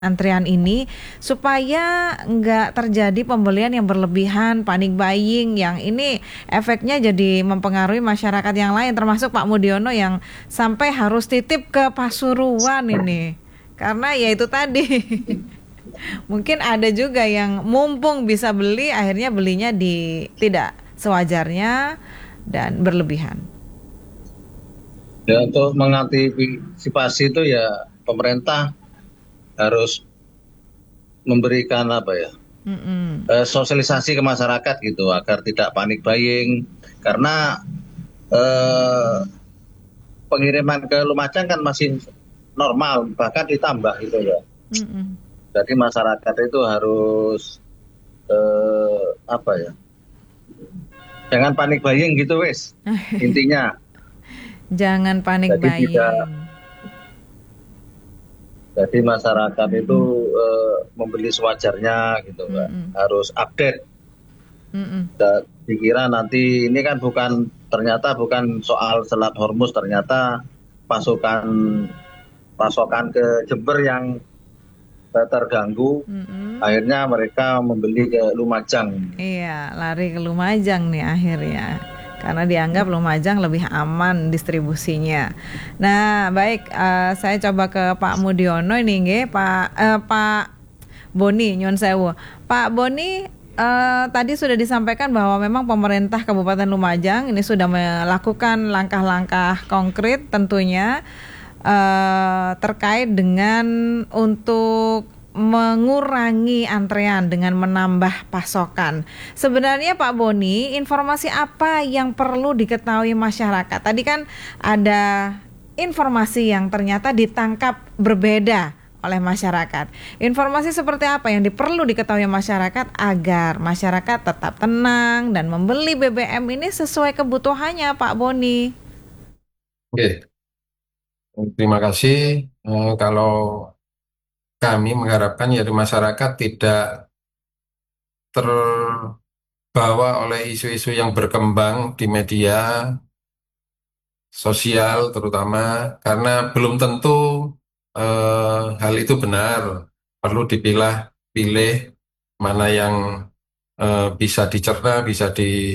antrian ini supaya nggak terjadi pembelian yang berlebihan, panic buying yang ini efeknya jadi mempengaruhi masyarakat yang lain termasuk Pak Mudiono yang sampai harus titip ke Pasuruan ini. Karena ya itu tadi mungkin ada juga yang mumpung bisa beli akhirnya belinya di tidak sewajarnya dan berlebihan. Ya, untuk mengantisipasi itu ya pemerintah harus memberikan sosialisasi ke masyarakat gitu agar tidak panik buying, karena pengiriman ke Lumajang kan masih normal bahkan ditambah gitu ya. Jadi masyarakat itu harus jangan panik buying gitu wes intinya. Jangan panik buying. Jadi masyarakat itu membeli sewajarnya gitu kan. Harus update. Dikira nanti ini kan ternyata bukan soal Selat Hormuz, ternyata pasokan ke Jember yang terganggu. Akhirnya mereka membeli ke Lumajang. Iya, lari ke Lumajang nih akhirnya. Karena dianggap Lumajang lebih aman distribusinya. Nah, baik, saya coba ke Pak Mudiono ini nggih, Pak Boni nyun sewu. Pak Boni, tadi sudah disampaikan bahwa memang pemerintah Kabupaten Lumajang ini sudah melakukan langkah-langkah konkret tentunya terkait dengan untuk mengurangi antrean dengan menambah pasokan. Sebenarnya Pak Boni, informasi apa yang perlu diketahui masyarakat? Tadi kan ada informasi yang ternyata ditangkap berbeda oleh masyarakat. Informasi seperti apa yang perlu diketahui masyarakat agar masyarakat tetap tenang dan membeli BBM ini sesuai kebutuhannya, Pak Boni? Oke, terima kasih. Kalau kami mengharapkan ya masyarakat tidak terbawa oleh isu-isu yang berkembang di media sosial terutama, karena belum tentu hal itu benar. Perlu dipilah-pilih mana yang bisa dicerna, bisa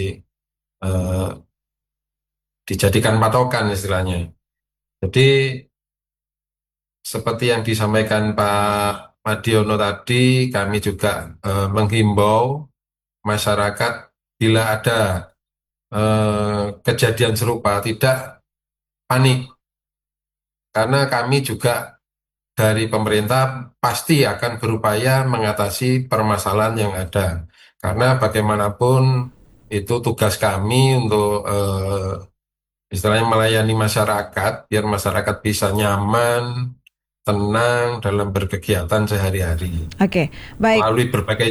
dijadikan patokan istilahnya. Jadi seperti yang disampaikan Pak Madiono tadi, kami juga menghimbau masyarakat bila ada kejadian serupa tidak panik, karena kami juga dari pemerintah pasti akan berupaya mengatasi permasalahan yang ada, karena bagaimanapun itu tugas kami untuk istilahnya melayani masyarakat biar masyarakat bisa nyaman, tenang dalam berkegiatan sehari-hari. Oke, baik. Melalui berbagai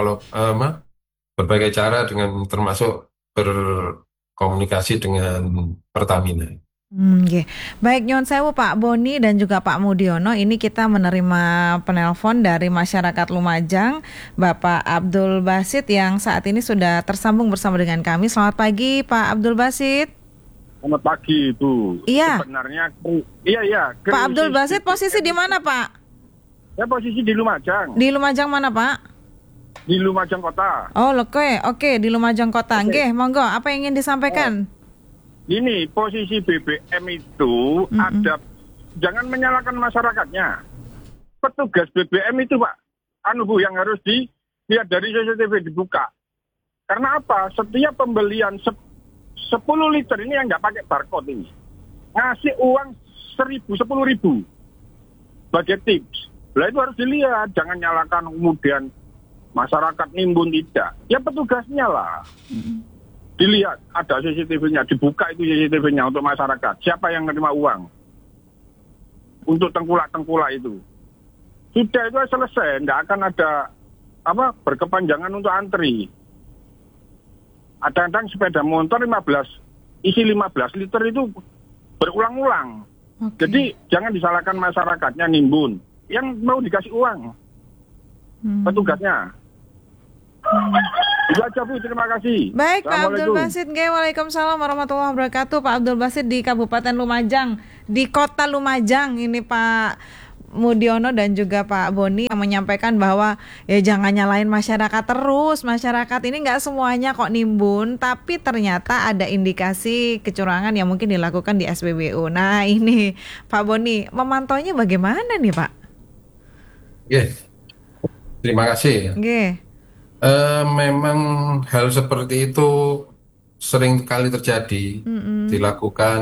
cara dengan termasuk berkomunikasi dengan Pertamina. Okay. Baik, nyuwun sewu Pak Boni dan juga Pak Mudiono. Ini kita menerima penelpon dari masyarakat Lumajang, Bapak Abdul Basit yang saat ini sudah tersambung bersama dengan kami. Selamat pagi, Pak Abdul Basit. Selamat pagi, Bu. Iya. Sebenarnya, iya. Pak Abdul Basit posisi di mana, Pak? Ya, posisi di Lumajang. Di Lumajang mana, Pak? Di Lumajang Kota. Oh, oke, di Lumajang Kota. Nggih, monggo. Apa yang ingin disampaikan? Ini posisi BBM itu ada, jangan menyalahkan masyarakatnya. Petugas BBM itu, Pak, Bu, yang harus dilihat dari CCTV dibuka. Karena apa? Setiap pembelian 10 liter ini yang nggak pakai barcode ini, ngasih uang 10.000 sebagai tips. Nah itu harus dilihat, jangan nyalakan kemudian masyarakat nimbun, tidak. Ya petugasnya lah. Dilihat, ada CCTV-nya, dibuka itu CCTV-nya untuk masyarakat. Siapa yang menerima uang untuk tengkulak-tengkulak itu. Sudah itu selesai, tidak akan ada berkepanjangan untuk antri. Kadang-kadang sepeda motor isi 15 liter itu berulang-ulang. Okay. Jadi jangan disalahkan masyarakatnya nimbun. Yang mau dikasih uang petugasnya. Itu aja, Bu, terima kasih. Baik, Pak Abdul Basit. Waalaikumsalam warahmatullahi wabarakatuh. Pak Abdul Basit di Kabupaten Lumajang, di Kota Lumajang ini Pak Mudiono dan juga Pak Boni yang menyampaikan bahwa ya jangan nyalain masyarakat terus. Masyarakat ini nggak semuanya kok nimbun, tapi ternyata ada indikasi kecurangan yang mungkin dilakukan di SPBU. Nah ini Pak Boni, memantaunya bagaimana nih Pak? Terima kasih. Memang hal seperti itu sering kali terjadi, dilakukan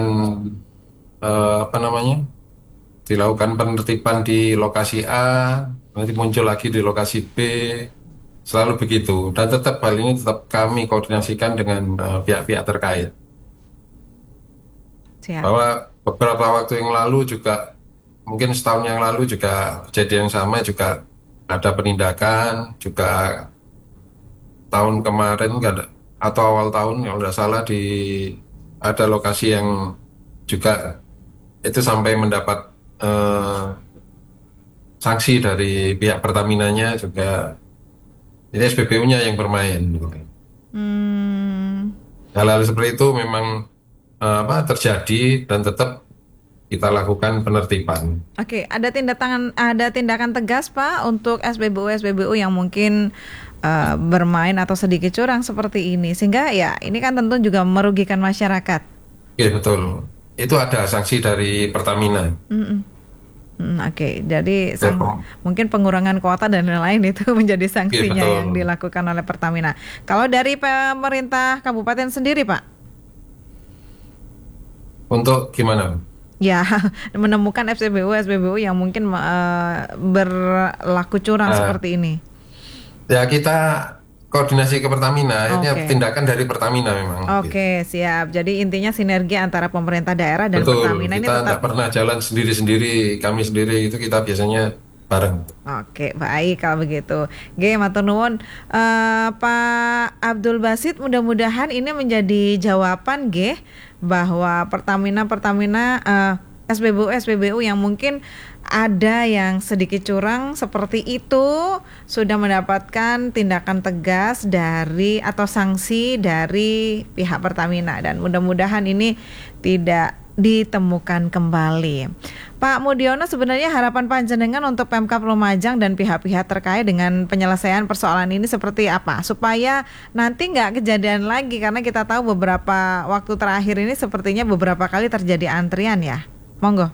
dilakukan penertiban di lokasi A, nanti muncul lagi di lokasi B, selalu begitu. Dan tetap hal ini tetap kami koordinasikan dengan pihak-pihak terkait. Siap. Bahwa beberapa waktu yang lalu juga, mungkin setahun yang lalu juga kejadian yang sama, juga ada penindakan, juga tahun kemarin atau awal tahun kalau tidak salah ada lokasi yang juga itu sampai mendapat sanksi dari pihak Pertaminanya juga. Jadi SPBU-nya yang bermain. Hal-hal seperti itu memang terjadi dan tetap kita lakukan penertiban. Oke, ada tindakan tegas Pak untuk SPBU yang mungkin bermain atau sedikit curang seperti ini, sehingga ya ini kan tentu juga merugikan masyarakat. Iya betul, itu ada sanksi dari Pertamina. Oke, jadi mungkin pengurangan kuota dan lain-lain itu menjadi sanksinya yang dilakukan oleh Pertamina. Kalau dari pemerintah kabupaten sendiri Pak? Untuk gimana? Ya, menemukan SPBU yang mungkin berlaku curang seperti ini. Ya kita koordinasi ke Pertamina, ini tindakan dari Pertamina memang. Oke, siap. Jadi intinya sinergi antara pemerintah daerah dan Pertamina ini tetap. Kita tidak pernah jalan sendiri-sendiri, kami sendiri, itu kita biasanya bareng. Oke, baik kalau begitu. Matur nuwun Pak Abdul Basit, mudah-mudahan ini menjadi jawaban bahwa Pertamina SPBU yang mungkin ada yang sedikit curang seperti itu sudah mendapatkan tindakan tegas dari atau sanksi dari pihak Pertamina, dan mudah-mudahan ini tidak ditemukan kembali. Pak Mudiono, sebenarnya harapan panjenengan untuk Pemkab Lumajang dan pihak-pihak terkait dengan penyelesaian persoalan ini seperti apa? Supaya nanti nggak kejadian lagi, karena kita tahu beberapa waktu terakhir ini sepertinya beberapa kali terjadi antrian ya. Monggo.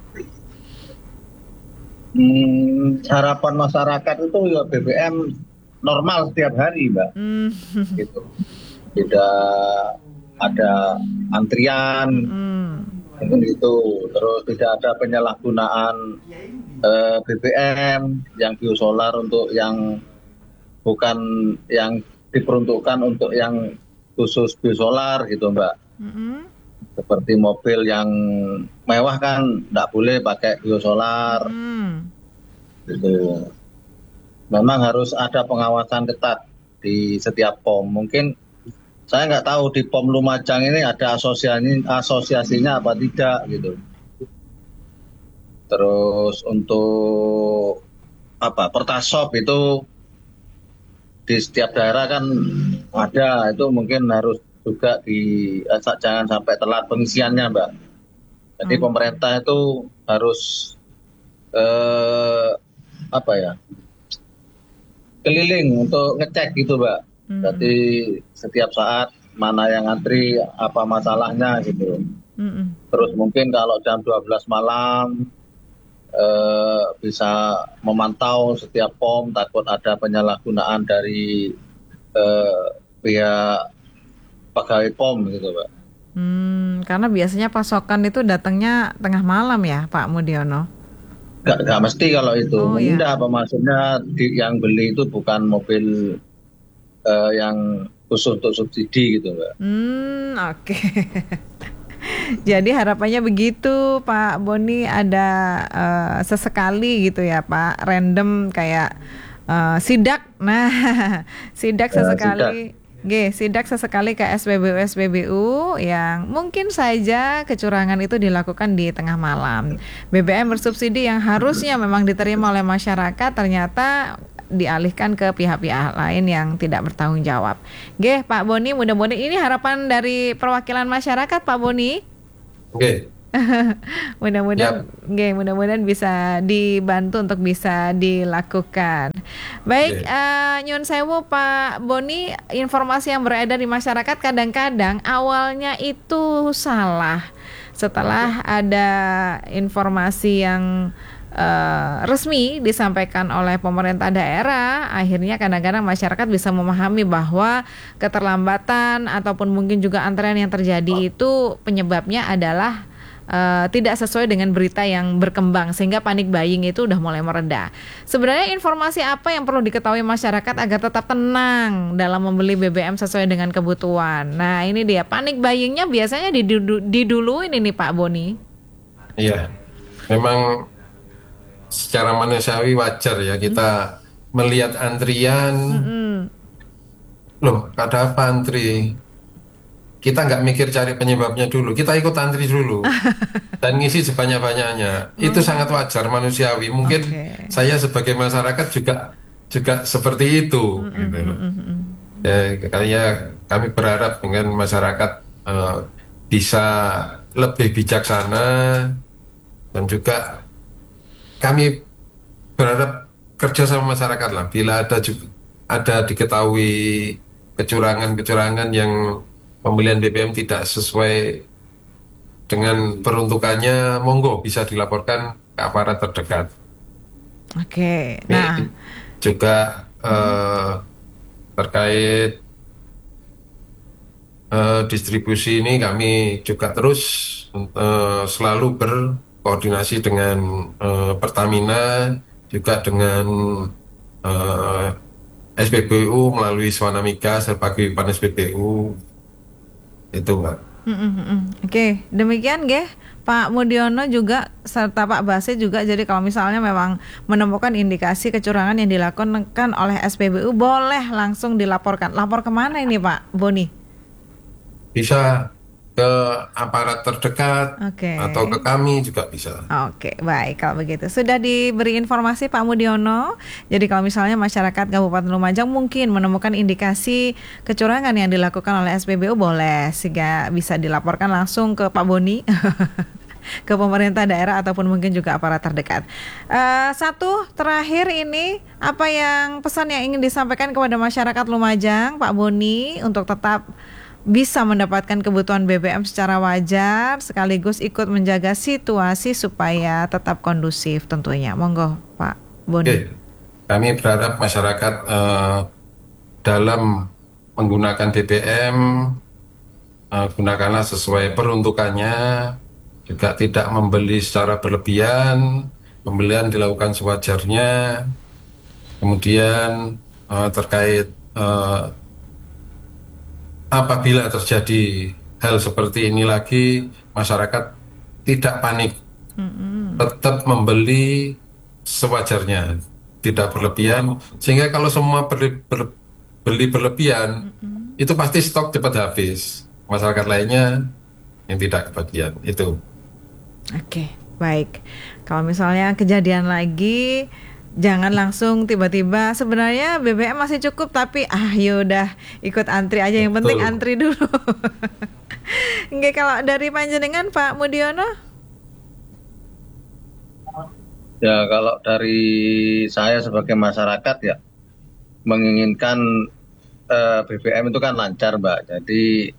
Harapan masyarakat itu ya BBM normal setiap hari, Mbak. Gitu. Tidak ada antrian, mungkin itu. Terus tidak ada penyalahgunaan BBM yang biosolar untuk yang bukan yang diperuntukkan untuk yang khusus biosolar gitu, Mbak. Seperti mobil yang mewah kan nggak boleh pakai biosolar. Gitu. Memang harus ada pengawasan ketat di setiap POM. Mungkin saya nggak tahu di POM Lumajang ini ada asosiasinya apa tidak gitu. Terus untuk Pertasop itu di setiap daerah kan ada, itu mungkin harus juga jangan sampai telat pengisiannya, Mbak. Jadi pemerintah itu harus keliling untuk ngecek gitu, Mbak. Jadi setiap saat mana yang antri, apa masalahnya gitu. Terus mungkin kalau jam 12 malam bisa memantau setiap POM, takut ada penyalahgunaan dari pihak pegawai POM gitu, Pak. Karena biasanya pasokan itu datangnya tengah malam ya, Pak Mudiono? Gak mesti kalau itu. Enggak, apa maksudnya yang beli itu bukan mobil yang khusus untuk subsidi gitu, Mbak. Oke. Jadi harapannya begitu, Pak Boni, ada sesekali gitu ya, Pak, random kayak sidak. Nah, sidak sesekali. Sidak sesekali ke SPBU yang mungkin saja kecurangan itu dilakukan di tengah malam. BBM bersubsidi yang harusnya memang diterima oleh masyarakat ternyata dialihkan ke pihak-pihak lain yang tidak bertanggung jawab. Pak Boni, mudah-mudahan ini harapan dari perwakilan masyarakat, Pak Boni. Mudah-mudahan, mudah-mudahan bisa dibantu untuk bisa dilakukan. Baik, nyun sewu Pak Boni, informasi yang beredar di masyarakat kadang-kadang awalnya itu salah. Setelah ada informasi yang resmi disampaikan oleh pemerintah daerah, akhirnya kadang-kadang masyarakat bisa memahami bahwa keterlambatan ataupun mungkin juga antrean yang terjadi itu penyebabnya adalah tidak sesuai dengan berita yang berkembang, sehingga panik buying itu udah mulai mereda. Sebenarnya informasi apa yang perlu diketahui masyarakat agar tetap tenang dalam membeli BBM sesuai dengan kebutuhan? Nah ini dia, panik buyingnya biasanya diduluin ini Pak Boni. Iya, memang secara manusiawi wajar ya kita melihat antrian. Loh, ada apa antri? Kita nggak mikir cari penyebabnya dulu, kita ikut antri dulu dan ngisi sebanyak-banyaknya. Itu sangat wajar, manusiawi. Mungkin saya sebagai masyarakat juga seperti itu. Gitu loh. Ya, kami berharap dengan masyarakat bisa lebih bijaksana, dan juga kami berharap kerja sama masyarakat lah. Bila ada diketahui kecurangan-kecurangan yang pembelian BBM tidak sesuai dengan peruntukannya, monggo bisa dilaporkan ke aparat terdekat. Oke. Nah, juga terkait distribusi ini kami juga terus selalu berkoordinasi dengan Pertamina, juga dengan SPBU melalui Swanamika sebagai pan SPBU. Itu Mbak. Oke, demikian Pak Mudiono juga serta Pak Basit juga. Jadi kalau misalnya memang menemukan indikasi kecurangan yang dilakukan oleh SPBU, boleh langsung dilaporkan. Lapor kemana ini Pak Boni? Bisa ke aparat terdekat, atau ke kami juga bisa. Oke, baik kalau begitu. Sudah diberi informasi Pak Mudiono. Jadi kalau misalnya masyarakat Kabupaten Lumajang mungkin menemukan indikasi kecurangan yang dilakukan oleh SPBU, boleh sehingga bisa dilaporkan langsung ke Pak Boni. Ke pemerintah daerah ataupun mungkin juga aparat terdekat. Satu terakhir ini, apa yang pesan yang ingin disampaikan kepada masyarakat Lumajang Pak Boni untuk tetap bisa mendapatkan kebutuhan BBM secara wajar sekaligus ikut menjaga situasi supaya tetap kondusif tentunya. Monggo Pak Boni. Kami berharap masyarakat dalam menggunakan BBM gunakanlah sesuai peruntukannya, juga tidak membeli secara berlebihan, pembelian dilakukan sewajarnya. Kemudian terkait apabila terjadi hal seperti ini lagi, masyarakat tidak panik, tetap membeli sewajarnya, tidak berlebihan. Sehingga kalau semua beli berlebihan, itu pasti stok cepat habis. Masyarakat lainnya yang tidak kebagian itu. Oke, baik. Kalau misalnya kejadian lagi, jangan langsung tiba-tiba sebenarnya BBM masih cukup tapi yaudah ikut antri aja, yang penting antri dulu. Oke, kalau dari panjenengan Pak Mudiono? Ya, kalau dari saya sebagai masyarakat ya menginginkan BBM itu kan lancar Mbak. Jadi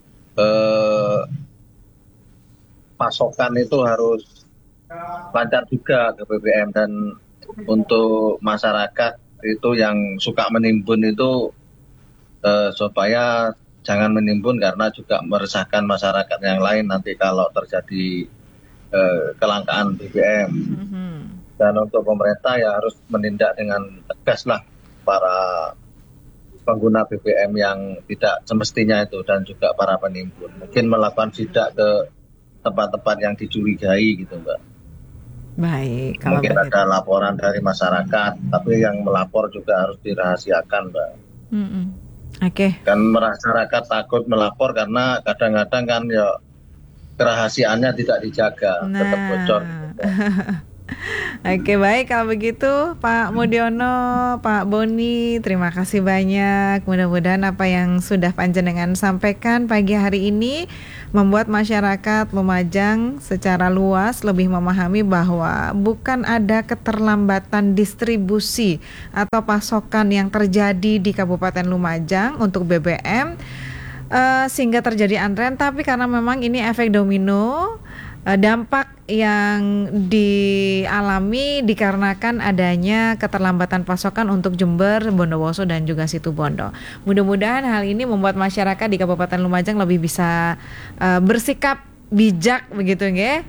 pasokan itu harus lancar juga ke BBM, dan untuk masyarakat itu yang suka menimbun itu supaya jangan menimbun karena juga meresahkan masyarakat yang lain nanti kalau terjadi kelangkaan BBM. Dan untuk pemerintah ya harus menindak dengan tegas lah para pengguna BBM yang tidak semestinya itu, dan juga para penimbun. Mungkin melakukan sidak ke tempat-tempat yang dicurigai gitu Mbak. Baik, kalau mungkin begitu ada laporan dari masyarakat, tapi yang melapor juga harus dirahasiakan Mbak. Oke. Kan masyarakat takut melapor karena kadang-kadang kan ya kerahasiaannya tidak dijaga, tetap bocor. Oke, baik kalau begitu Pak Mudiono, Pak Boni, terima kasih banyak. Mudah-mudahan apa yang sudah panjenengan sampaikan pagi hari ini membuat masyarakat Lumajang secara luas lebih memahami bahwa bukan ada keterlambatan distribusi atau pasokan yang terjadi di Kabupaten Lumajang untuk BBM sehingga terjadi antrean, tapi karena memang ini efek domino. Dampak yang dialami dikarenakan adanya keterlambatan pasokan untuk Jember, Bondowoso dan juga Situbondo. Mudah-mudahan hal ini membuat masyarakat di Kabupaten Lumajang lebih bisa bersikap bijak begitu nggih.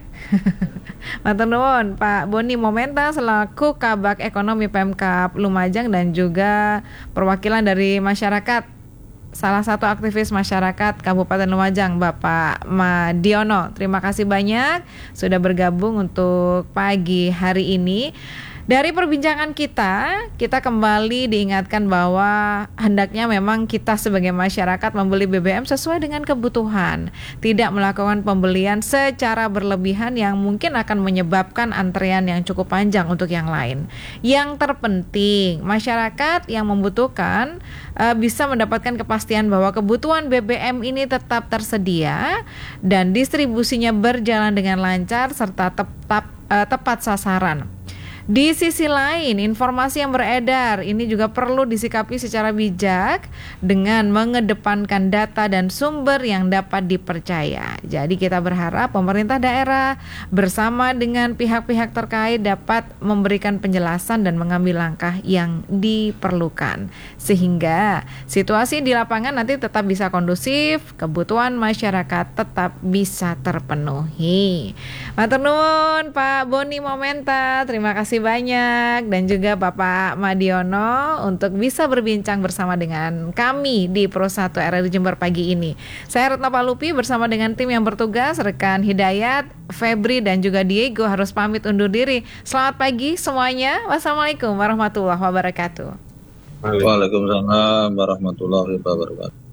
Matur nuwun Pak Boni Momenta selaku Kabag Ekonomi Pemkab Lumajang dan juga perwakilan dari masyarakat, salah satu aktivis masyarakat Kabupaten Lumajang, Bapak Madiono. Terima kasih banyak sudah bergabung untuk pagi hari ini. Dari perbincangan kita kembali diingatkan bahwa hendaknya memang kita sebagai masyarakat membeli BBM sesuai dengan kebutuhan, tidak melakukan pembelian secara berlebihan yang mungkin akan menyebabkan antrean yang cukup panjang untuk yang lain. Yang terpenting, masyarakat yang membutuhkan bisa mendapatkan kepastian bahwa kebutuhan BBM ini tetap tersedia dan distribusinya berjalan dengan lancar serta tepat sasaran. Di sisi lain, informasi yang beredar ini juga perlu disikapi secara bijak dengan mengedepankan data dan sumber yang dapat dipercaya. Jadi kita berharap pemerintah daerah bersama dengan pihak-pihak terkait dapat memberikan penjelasan dan mengambil langkah yang diperlukan sehingga situasi di lapangan nanti tetap bisa kondusif, kebutuhan masyarakat tetap bisa terpenuhi. Matur nuwun Pak Boni Momenta, terima kasih banyak, dan juga Bapak Madiono untuk bisa berbincang bersama dengan kami di Pro 1 RRI Jember pagi ini. Saya Retno Palupi bersama dengan tim yang bertugas, rekan Hidayat, Febri dan juga Diego harus pamit undur diri. Selamat pagi semuanya. Wassalamualaikum warahmatullahi wabarakatuh. Waalaikumsalam warahmatullahi wabarakatuh.